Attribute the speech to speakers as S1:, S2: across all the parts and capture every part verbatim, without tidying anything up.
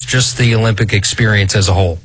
S1: just the Olympic experience as a whole?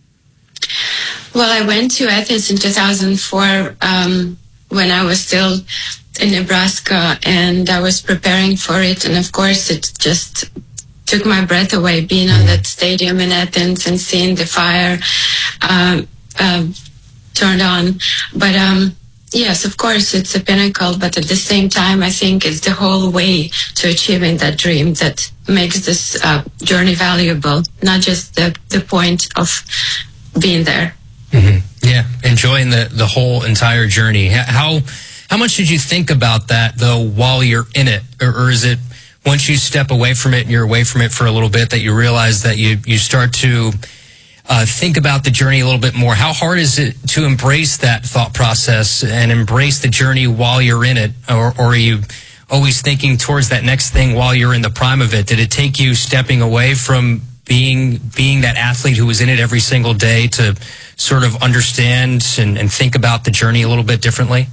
S2: Well, I went to Athens in two thousand four um, when I was still in Nebraska, and I was preparing for it. And of course, it just took my breath away being on that stadium in Athens and seeing the fire uh, uh, turned on. But um, yes, of course, it's a pinnacle. But at the same time, I think it's the whole way to achieving that dream that makes this uh, journey valuable, not just the, the point of being there.
S1: Mm-hmm. Yeah, enjoying the, the whole entire journey. How how much did you think about that, though, while you're in it? Or, or is it once you step away from it and you're away from it for a little bit that you realize that you, you start to uh, think about the journey a little bit more? How hard is it to embrace that thought process and embrace the journey while you're in it? Or, or are you always thinking towards that next thing while you're in the prime of it? Did it take you stepping away from being being that athlete who was in it every single day to sort of understand and, and think about the journey a little bit differently?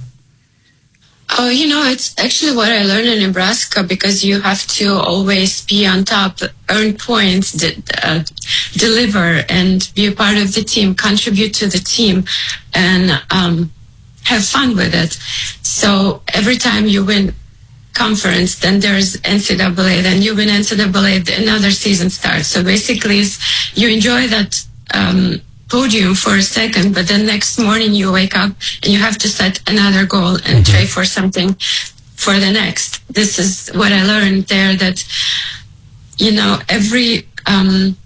S2: Oh, you know, it's actually what I learned in Nebraska, because you have to always be on top, earn points, de- uh, deliver, and be a part of the team, contribute to the team, and um, have fun with it. So every time you win conference, then there's N C double A, then you win N C double A, another season starts. So basically, you enjoy that um, podium for a second, but then next morning you wake up and you have to set another goal and mm-hmm. try for something for the next. This is what I learned there, that, you know, every um,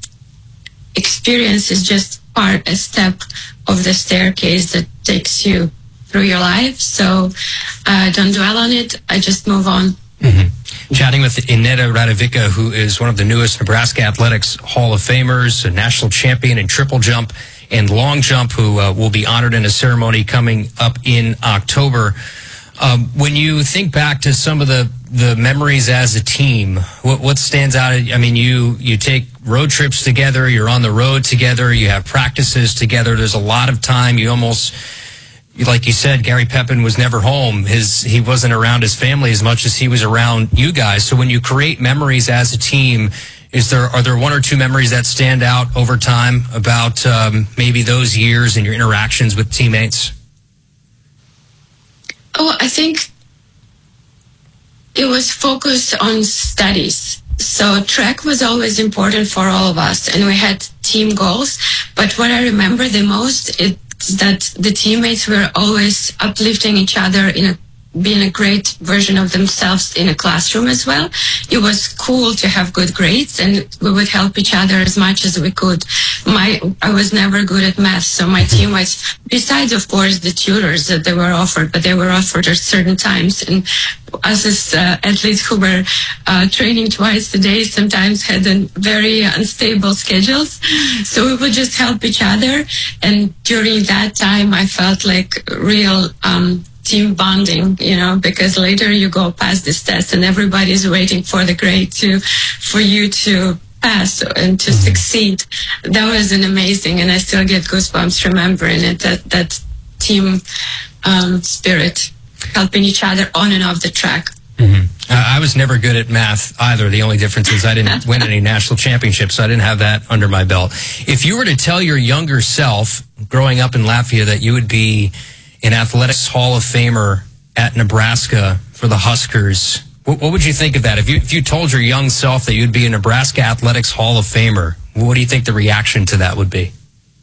S2: experience is just part, a step of the staircase that takes you through your life. So uh, don't dwell on it. I just move on.
S1: Mm-hmm. Chatting with Ineta Radovica, who is one of the newest Nebraska Athletics Hall of Famers, a national champion in triple jump and long jump, who uh, will be honored in a ceremony coming up in October. Um, when you think back to some of the, the memories as a team, what, what stands out? I mean, you, you take road trips together, you're on the road together, you have practices together. There's a lot of time. You almost, like you said, Gary Pepin was never home. His he wasn't around his family as much as he was around you guys. So when you create memories as a team, is there are there one or two memories that stand out over time about um, maybe those years and your interactions with teammates?
S2: Oh, I think it was focused on studies. So track was always important for all of us, and we had team goals. But what I remember the most is that the teammates were always uplifting each other, in a, being a great version of themselves in a classroom as well. It was cool to have good grades, and we would help each other as much as we could. My, I was never good at math, so my teammates, besides of course the tutors that they were offered, but they were offered at certain times, and us as uh, athletes who were uh, training twice a day sometimes had a very unstable schedules, so we would just help each other. And during that time I felt like real um, team bonding, you know, because later you go past this test and everybody's waiting for the grade to for you to pass and to succeed. That was an amazing, and I still get goosebumps remembering it, that that team um, spirit, helping each other on and off the track.
S1: Mm-hmm. Uh, I was never good at math either. The only difference is I didn't win any national championships, so I didn't have that under my belt. If you were to tell your younger self growing up in Latvia that you would be an athletics Hall of Famer at Nebraska for the Huskers, what, what would you think of that? If you, if you told your young self that you'd be a Nebraska Athletics Hall of Famer, what do you think the reaction to that would be?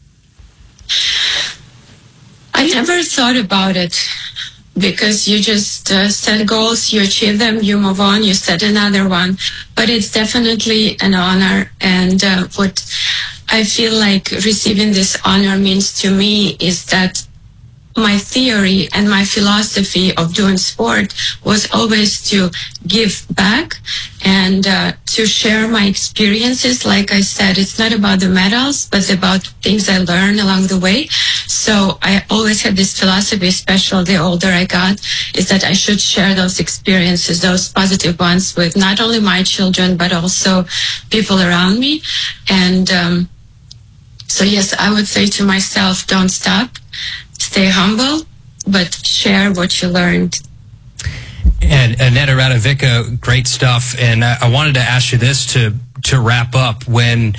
S2: I never thought about it, because you just uh, set goals, you achieve them, you move on, you set another one. But it's definitely an honor, and uh, what I feel like receiving this honor means to me is that my theory and my philosophy of doing sport was always to give back and uh, to share my experiences. Like I said, it's not about the medals, but about things I learned along the way. So I always had this philosophy, especially the older I got, is that I should share those experiences, those positive ones, with not only my children, but also people around me. And um, so, yes, I would say to myself, don't stop. Stay humble, but share what you learned.
S1: And Ineta Radovica, great stuff. And I, I wanted to ask you this to to wrap up. When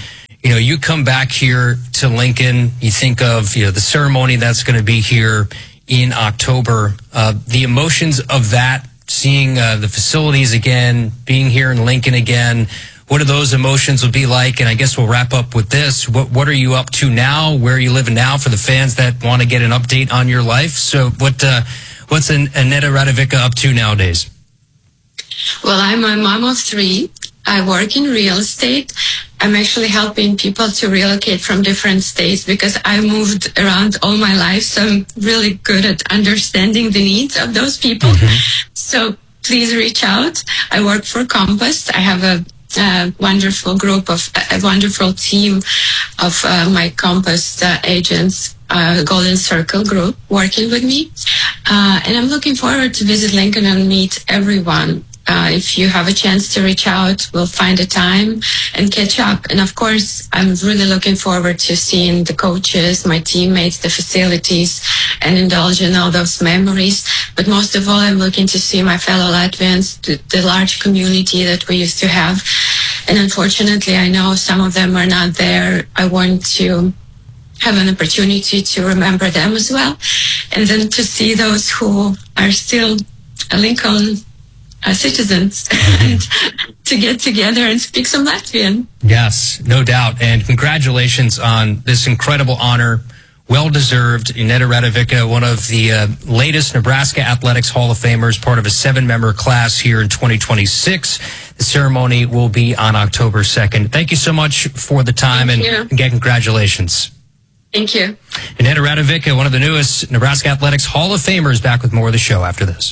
S1: you know, you come back here to Lincoln, you think of, you know, the ceremony that's going to be here in October, uh, the emotions of that, seeing uh, the facilities again, being here in Lincoln again, what are those emotions will be like? And I guess we'll wrap up with this. What what are you up to now? Where are you living now for the fans that want to get an update on your life? So what uh, what's an Annetta Radovica up to nowadays?
S2: Well, I'm a mom of three. I work in real estate. I'm actually helping people to relocate from different states because I moved around all my life. So I'm really good at understanding the needs of those people. Mm-hmm. So please reach out. I work for Compass. I have a, a wonderful group of, a wonderful team of uh, my Compass uh, agents, uh, Golden Circle group working with me. Uh, and I'm looking forward to visit Lincoln and meet everyone. Uh, if you have a chance to reach out, we'll find a time and catch up. And of course, I'm really looking forward to seeing the coaches, my teammates, the facilities, and indulge in all those memories. But most of all, I'm looking to see my fellow Latvians, the, the large community that we used to have. And unfortunately, I know some of them are not there. I want to have an opportunity to remember them as well. And then to see those who are still Lincoln Uh, citizens and to get together and speak some Latvian.
S1: Yes, no doubt. And congratulations on this incredible honor. Well-deserved. Annetta Radovica, one of the uh, latest Nebraska Athletics Hall of Famers, part of a seven-member class here in twenty twenty-six. The ceremony will be on October second. Thank you so much for the time.
S2: Thank
S1: and
S2: you.
S1: Again, congratulations.
S2: Thank you.
S1: Annetta Radovica, one of the newest Nebraska Athletics Hall of Famers, back with more of the show after this.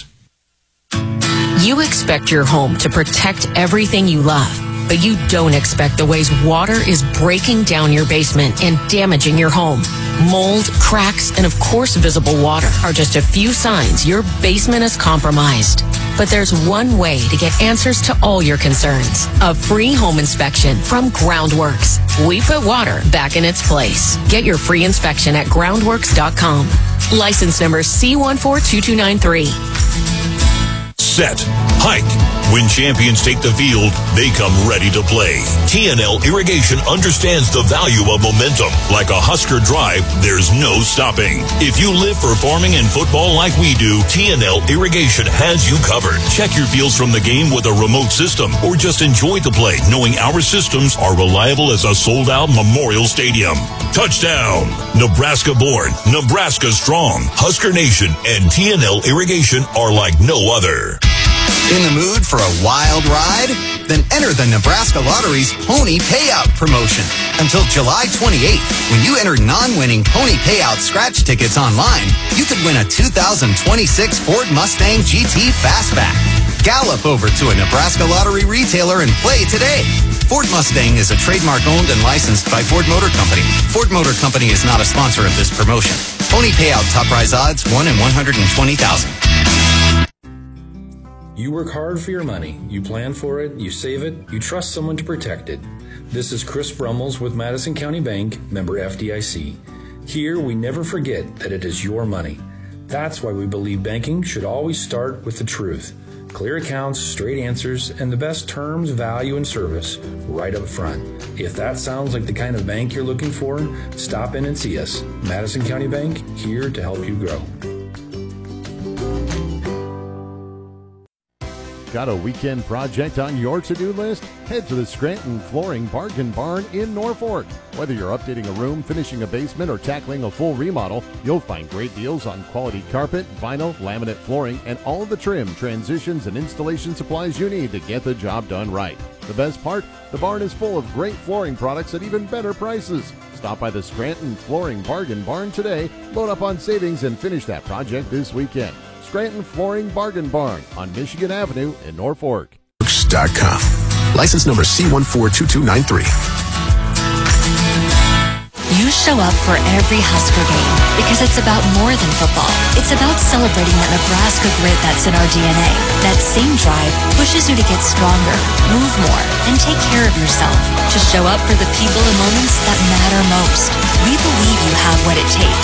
S3: You expect your home to protect everything you love, but you don't expect the ways water is breaking down your basement and damaging your home. Mold, cracks, and of course visible water are just a few signs your basement is compromised. But there's one way to get answers to all your concerns. A free home inspection from Groundworks. We put water back in its place. Get your free inspection at groundworks dot com. License number C one four two two nine three.
S4: Set, hike. When champions take the field, they come ready to play. T N L Irrigation understands the value of momentum. Like a Husker drive, there's no stopping. If you live for farming and football like we do, T N L Irrigation has you covered. Check your fields from the game with a remote system, or just enjoy the play knowing our systems are reliable as a sold-out Memorial Stadium. Touchdown! Nebraska born, Nebraska strong. Husker Nation and T N L Irrigation are like no other.
S5: In the mood for a wild ride? Then enter the Nebraska Lottery's Pony Payout promotion. Until July twenty-eighth, when you enter non-winning Pony Payout scratch tickets online, you could win a two thousand twenty-six Ford Mustang G T Fastback. Gallop over to a Nebraska Lottery retailer and play today. Ford Mustang is a trademark owned and licensed by Ford Motor Company. Ford Motor Company is not a sponsor of this promotion. Pony Payout top prize odds one in one hundred twenty thousand.
S6: You work hard for your money. You plan for it, you save it, you trust someone to protect it. This is Chris Brummels with Madison County Bank, member F D I C. Here, we never forget that it is your money. That's why we believe banking should always start with the truth. Clear accounts, straight answers, and the best terms, value, and service right up front. If that sounds like the kind of bank you're looking for, stop in and see us. Madison County Bank, here to help you grow.
S7: Got a weekend project on your to-do list? Head to the Scranton Flooring Bargain Barn in Norfolk. Whether you're updating a room, finishing a basement, or tackling a full remodel, you'll find great deals on quality carpet, vinyl, laminate flooring, and all of the trim, transitions, and installation supplies you need to get the job done right. The best part? The barn is full of great flooring products at even better prices. Stop by the Scranton Flooring Bargain Barn today, load up on savings, and finish that project this weekend. Scranton Flooring Bargain Barn on Michigan Avenue in Norfolk.
S8: dot com. License number C one four two two nine three.
S9: You show up for every Husker game because it's about more than football. It's about celebrating that Nebraska grit that's in our D N A. That same drive pushes you to get stronger, move more, and take care of yourself. To show up for the people and moments that matter most. We believe you have what it takes. That's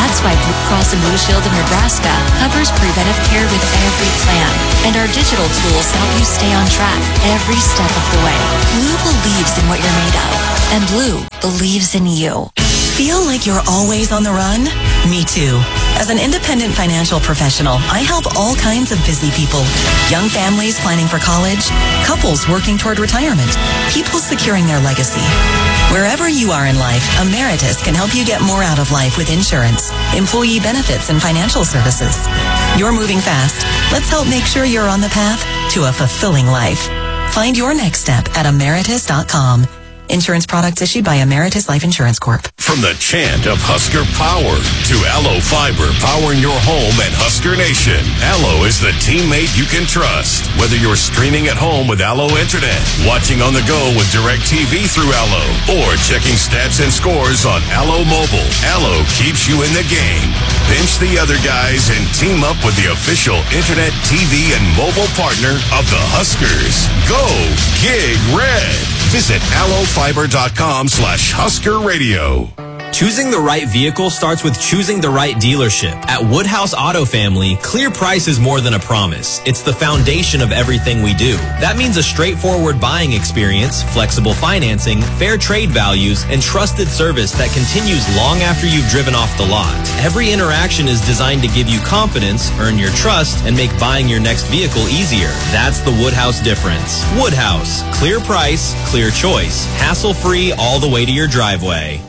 S9: That's why Blue Cross and Blue Shield of Nebraska covers preventive care with every plan. And our digital tools help you stay on track every step of the way. Blue believes in what you're made of. And Blue believes in you.
S10: Feel like you're always on the run? Me too. As an independent financial professional, I help all kinds of busy people. Young families planning for college, couples working toward retirement, people securing their legacy. Wherever you are in life, Emeritus can help you get more out of life with insurance, employee benefits, and financial services. You're moving fast. Let's help make sure you're on the path to a fulfilling life. Find your next step at emeritus dot com. Insurance products issued by Emeritus Life Insurance Corp.
S4: From the chant of Husker Power to Allo Fiber powering your home and Husker Nation, Allo is the teammate you can trust. Whether you're streaming at home with Allo Internet, watching on the go with DirecTV through Allo, or checking stats and scores on Allo Mobile, Allo keeps you in the game. Bench the other guys and team up with the official Internet, T V, and mobile partner of the Huskers. Go Gig Red. Visit allo fiber dot com slash Husker Radio.
S11: Choosing the right vehicle starts with choosing the right dealership. At Woodhouse Auto Family, clear price is more than a promise. It's the foundation of everything we do. That means a straightforward buying experience, flexible financing, fair trade values, and trusted service that continues long after you've driven off the lot. Every interaction is designed to give you confidence, earn your trust, and make buying your next vehicle easier. That's the Woodhouse difference. Woodhouse. Clear price, clear choice. Hassle-free all the way to your driveway.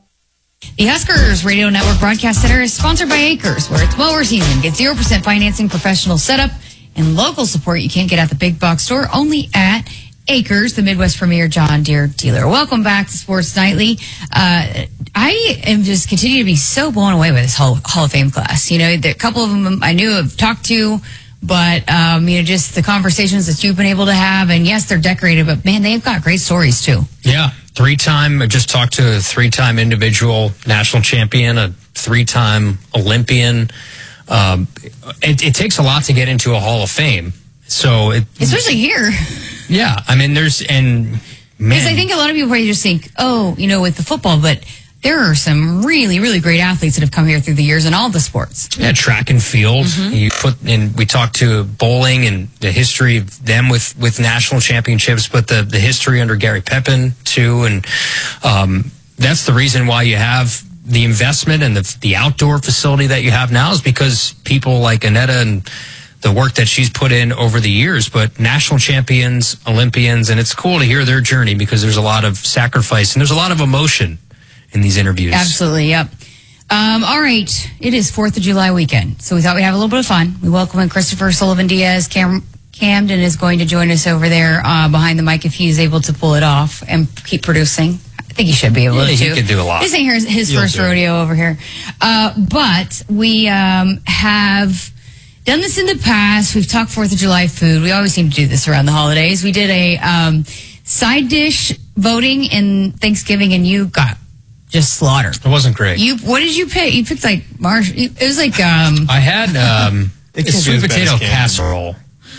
S12: The Huskers Radio Network Broadcast Center is sponsored by Acres, where it's mower season. Get zero percent financing, professional setup, and local support you can't get at the big box store, only at Acres, the Midwest premier John Deere dealer. Welcome back to Sports Nightly. Uh, I am just continue to be so blown away by this Hall, Hall of Fame class. You know, the, a couple of them I knew I've talked to, but, um, you know, just the conversations that you've been able to have. And yes, they're decorated, but man, they've got great stories too.
S1: Yeah. Three-time, I just talked to a three-time individual national champion, a three-time Olympian. Um, it, it takes a lot to get into a Hall of Fame. So it,
S12: Especially here.
S1: Yeah. I mean, there's, and man.
S12: Because I think a lot of people probably just think, oh, you know, with the football, but there are some really, really great athletes that have come here through the years in all the sports.
S1: Yeah, track and field. Mm-hmm. You put in. We talked to bowling and the history of them with, with national championships, but the, the history under Gary Pepin too, and um, that's the reason why you have the investment and the the outdoor facility that you have now is because people like Annetta and the work that she's put in over the years, but national champions, Olympians, and it's cool to hear their journey because there's a lot of sacrifice and there's a lot of emotion in these interviews.
S12: Absolutely, yep. Um, all right, it is fourth of July weekend, so we thought we'd have a little bit of fun. We welcome in Christopher Sullivan Diaz. Cam- Camden is going to join us over there uh, behind the mic if he's able to pull it off and keep producing. I think he should be able
S1: yeah,
S12: to.
S1: He could do a lot.
S12: This ain't his, his first rodeo over here. Uh, but we um, have done this in the past. We've talked fourth of July food. We always seem to do this around the holidays. We did a um, side dish voting in Thanksgiving, and you got just slaughtered.
S1: It wasn't great.
S12: You what did you pick? You picked like marsh. It was like um.
S1: I had um a sweet potato casserole.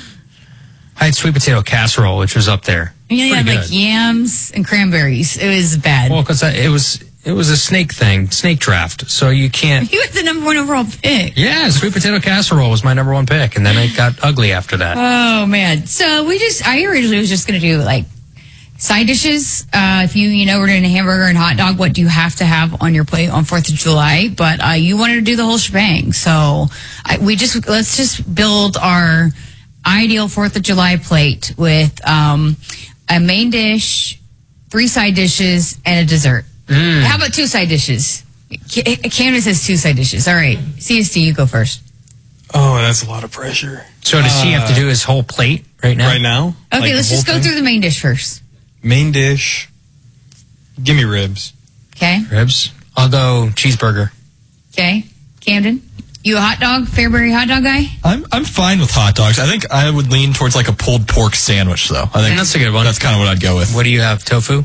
S1: I had sweet potato casserole, which was up there.
S12: You had like yams and cranberries. It was bad.
S1: Well, because it was it was a snake thing, snake draft. So you can't.
S12: You had the number one overall pick.
S1: Yeah, sweet potato casserole was my number one pick, and then it got ugly after that.
S12: Oh man! So we just I originally was just going to do like. Side dishes, uh, if you, you know, we're doing a hamburger and hot dog, what do you have to have on your plate on fourth of July? But uh, you wanted to do the whole shebang. So I, we just, let's just build our ideal fourth of July plate with um, a main dish, three side dishes, and a dessert. Mm. How about two side dishes? Camden says two side dishes. All right. C S D, you go first.
S13: Oh, that's a lot of pressure.
S1: So does uh, he have to do his whole plate right now?
S13: Right now?
S12: Okay,
S13: like
S12: let's just go thing? through the main dish first.
S13: Main dish, give me ribs.
S12: Okay.
S1: Ribs. I'll go cheeseburger.
S12: Okay. Camden, you a hot dog, Fairbury hot dog guy?
S13: I'm I'm fine with hot dogs. I think I would lean towards like a pulled pork sandwich, though. I think
S1: that's a good one.
S13: That's kind of what I'd go with.
S1: What do you have? Tofu?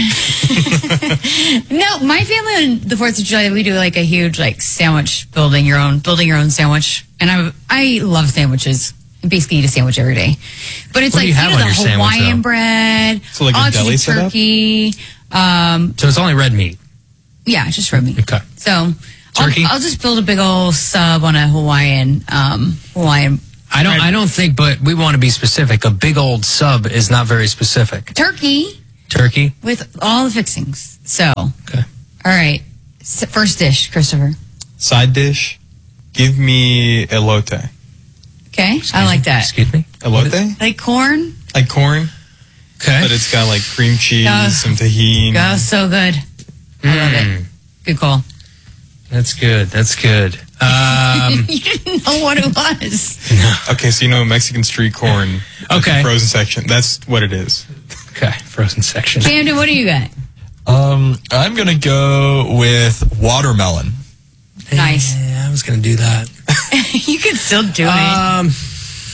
S12: No, my family on the fourth of July, we do like a huge like sandwich, building your own, building your own sandwich, and I I love sandwiches. Basically eat a sandwich every day, but it's
S1: what
S12: like
S1: you, you
S12: know the Hawaiian bread,
S13: so like a deli
S12: turkey. Um,
S1: so it's only red meat.
S12: Yeah, it's just red meat.
S1: Okay.
S12: So
S1: Turkey?
S12: I'll, I'll just build a big old sub on a Hawaiian, um, Hawaiian.
S1: I don't. I don't think, but we want to be specific. A big old sub is not very specific.
S12: Turkey.
S1: Turkey
S12: with all the fixings. So,
S1: okay.
S12: All right. First dish, Christopher.
S13: Side dish. Give me elote.
S12: Okay, excuse I like that.
S1: Excuse me.
S13: Elote?
S12: Like corn.
S13: Like corn.
S1: Okay.
S13: But it's got like cream cheese,
S12: oh,
S13: some tahini.
S12: Oh, so good. Mm. I love it. Good call.
S1: That's good. That's good. Um,
S12: you didn't know what it was.
S13: No. Okay, so you know Mexican street corn.
S1: Okay.
S13: Frozen section. That's what it is.
S1: Okay, frozen section.
S12: Camden, what do you got?
S13: Um, I'm gonna go with watermelon.
S12: Nice.
S1: Yeah, I was gonna do that.
S12: You can still do
S1: um,
S12: it.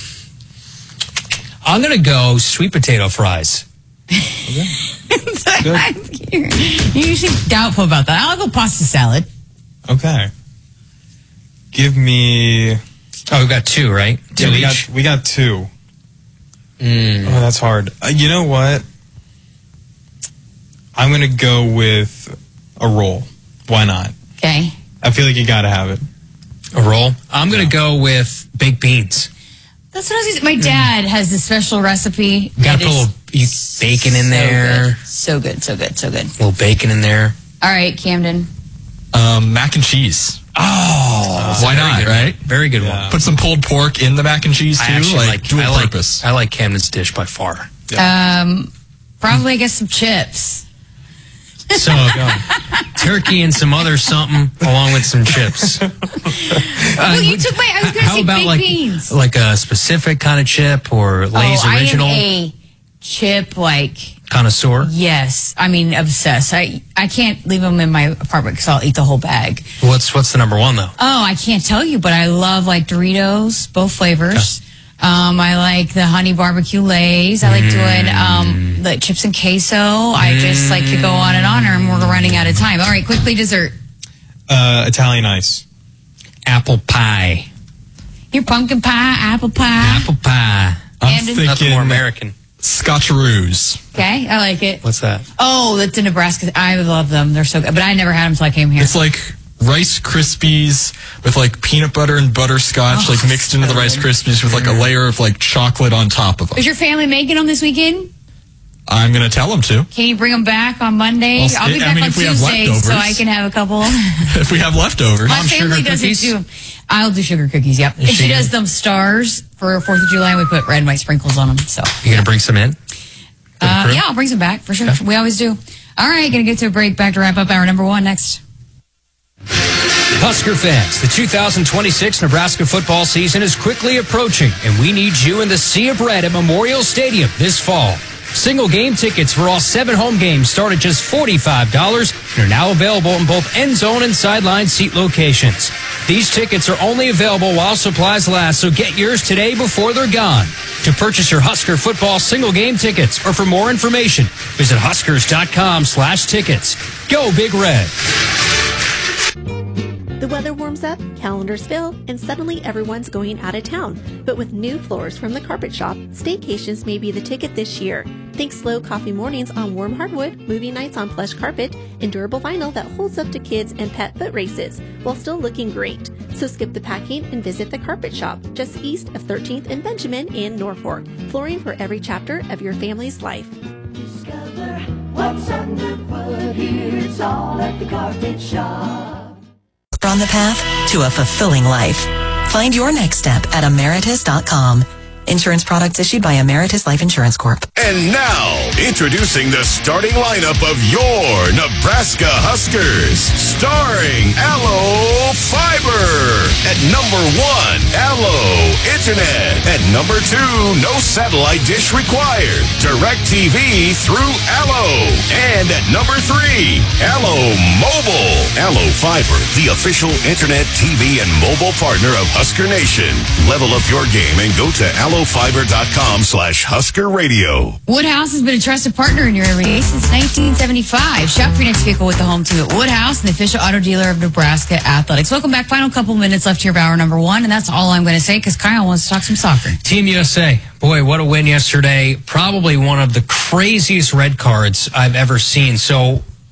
S1: I'm gonna go sweet potato fries.
S12: Okay. You're usually doubtful about that. I'll go pasta salad.
S13: Okay. Give me.
S1: Oh, we got two, right? Two
S13: yeah, we
S1: each?
S13: got we got two.
S1: Mm.
S13: Oh, that's hard. Uh, you know what? I'm gonna go with a roll. Why not?
S12: Okay.
S13: I feel like you gotta have it.
S1: A roll? I'm gonna yeah. go with baked beans.
S12: That's what I was My dad has this special recipe.
S1: You gotta put a little bacon in
S12: so
S1: there.
S12: Good. So good, so good, so good.
S1: A little bacon in there.
S12: All right, Camden.
S13: Um, mac and cheese.
S1: Oh, uh,
S13: why not, right?
S1: Very good
S13: yeah.
S1: one.
S13: Put some pulled pork in the mac and cheese, too.
S1: I actually
S13: like,
S1: like,
S13: dual
S1: I
S13: purpose.
S1: Like, I like Camden's dish by far.
S12: Yeah. Um, probably, I guess, some chips.
S1: So, turkey and some other something along with some chips. Uh,
S12: well, you took my, I was going to say baked
S1: like,
S12: beans.
S1: Like a specific kind of chip or Lay's
S12: oh,
S1: original?
S12: I am a chip, like...
S1: connoisseur?
S12: Yes. I mean, obsessed. I, I can't leave them in my apartment because I'll eat the whole bag.
S1: What's what's the number one, though?
S12: Oh, I can't tell you, but I love, like, Doritos, both flavors. Okay. Um, I like the honey barbecue Lays. I like mm. doing um, the chips and queso. I mm. just like to go on and on, and we're running out of time. All right, quickly, dessert.
S13: Uh, Italian ice.
S1: Apple pie.
S12: Your pumpkin pie, apple pie.
S1: Apple pie.
S13: I'm
S12: and
S13: thinking
S1: nothing more American.
S13: Scotcheroos.
S12: Okay, I like it.
S1: What's that?
S12: Oh, that's in Nebraska. I love them. They're so good. But I never had them until I came here.
S13: It's like Rice Krispies with like peanut butter and butterscotch, oh, like mixed into the Rice Krispies with like a layer of like chocolate on top of them.
S12: Is your family making them this weekend?
S13: I'm going to tell them to.
S12: Can you bring them back on Monday?
S13: Well,
S12: I'll be
S13: I
S12: back
S13: mean,
S12: on Tuesday so I can have a couple.
S13: If we have leftovers.
S12: My family does it too. I'll do sugar cookies, yep. And she does them stars for fourth of July, and we put red and white sprinkles on them. So
S1: you going to bring some in?
S12: Uh, yeah, I'll bring some back for sure. Okay. We always do. All right, going to get to a break. Back to wrap up hour number one next.
S1: Husker fans, the two thousand twenty-six Nebraska football season is quickly approaching, and we need you in the Sea of Red at Memorial Stadium this fall. Single game tickets for all seven home games start at just forty-five dollars and are now available in both end zone and sideline seat locations. These tickets are only available while supplies last, so get yours today before they're gone. To purchase your Husker football single game tickets or for more information, visit huskers.com slash tickets. Go Big Red.
S14: The weather warms up, calendars fill, and suddenly everyone's going out of town. But with new floors from the Carpet Shop, staycations may be the ticket this year. Think slow coffee mornings on warm hardwood, movie nights on plush carpet, and durable vinyl that holds up to kids and pet foot races, while still looking great. So skip the packing and visit the Carpet Shop, just east of thirteenth and Benjamin in Norfolk. Flooring for every chapter of your family's life.
S15: Discover what's underfoot here. It's all at the Carpet Shop.
S10: On the path to a fulfilling life. Find your next step at Emeritus dot com. Insurance products issued by Emeritus Life Insurance Corp.
S4: And now, introducing the starting lineup of your Nebraska Huskers. Starring Allo Fiber. At number one, Allo Internet. At number two, no satellite dish required. DirecTV through Allo. And at number three, Allo Mobile. Allo Fiber, the official internet, T V, and mobile partner of Husker Nation. Level up your game and go to allo fiber dot com slash Husker Radio.
S12: Woodhouse has been a trusted partner in your everyday since nineteen seventy-five. Shop for your next vehicle with the home team at Woodhouse, the official auto dealer of Nebraska Athletics. Welcome back. Final couple minutes left here of hour number one, and that's all I'm going to say because Kyle wants to talk some soccer.
S1: Team U S A. Boy, what a win yesterday. Probably one of the craziest red cards I've ever seen. So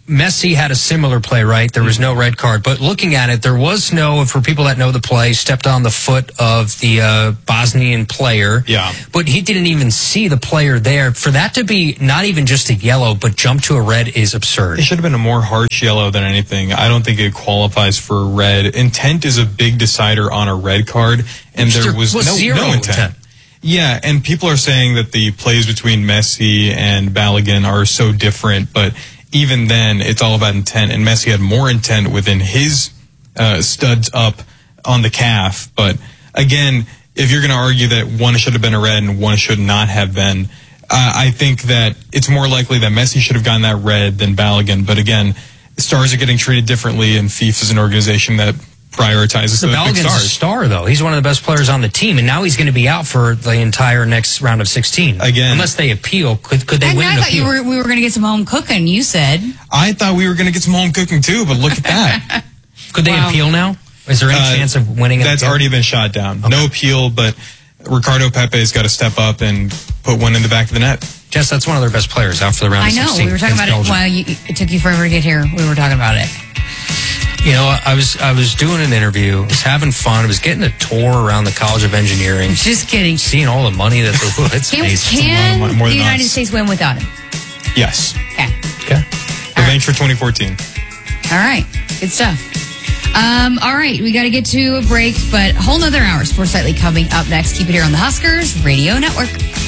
S1: Messi had a similar play, right? There was no red card. But looking at it, there was no, for people that know the play, stepped on the foot of the uh, Bosnian player.
S13: Yeah.
S1: But he didn't even see the player there. For that to be not even just a yellow, but jump to a red is absurd.
S13: It should have been a more harsh yellow than anything. I don't think it qualifies for a red. Intent is a big decider on a red card, and there was,
S1: was
S13: no,
S1: zero
S13: no intent.
S1: intent.
S13: Yeah, and people are saying that the plays between Messi and Balogun are so different, but even then, it's all about intent, and Messi had more intent within his uh, studs up on the calf. But again, if you're going to argue that one should have been a red and one should not have been, uh, I think that it's more likely that Messi should have gotten that red than Balogun. But again, stars are getting treated differently, and FIFA is an organization that prioritizes
S1: The
S13: those big
S1: Balogun's a
S13: stars.
S1: star, though. He's one of the best players on the team, and now he's going to be out for the entire next round of sixteen.
S13: Again,
S1: unless they appeal, could could they
S12: And
S1: win
S12: I
S1: an
S12: thought you
S1: appeal?
S12: were we were going to get some home cooking. You said
S13: I thought we were going to get some home cooking too, but look at that.
S1: Could they
S12: Wow.
S1: appeal now? Is there any
S13: Uh,
S1: chance of winning? an
S13: That's
S1: appeal?
S13: already been shot down. No appeal, but Ricardo Pepe's got to step up and put one in the back of the net.
S1: Jess, that's one of their best players out for the round
S12: I
S1: of
S12: know
S1: sixteen.
S12: we were talking about
S1: against
S12: it.
S1: Belgium.
S12: Well, you, it took you forever to get here. We were talking about it.
S1: You know, I was I was doing an interview. I was having fun. I was getting a tour around the College of Engineering.
S12: Just kidding.
S1: Seeing all the money that the it's
S12: Can,
S1: amazing.
S12: can
S13: more
S12: the
S13: than
S12: United
S13: us.
S12: States win without him?
S13: Yes.
S12: Okay.
S1: Okay.
S13: Revenge for twenty fourteen.
S12: All right. Good stuff. Um, all right. We got to get to a break, but whole nother hour Sports Nightly coming up next. Keep it here on the Huskers Radio Network.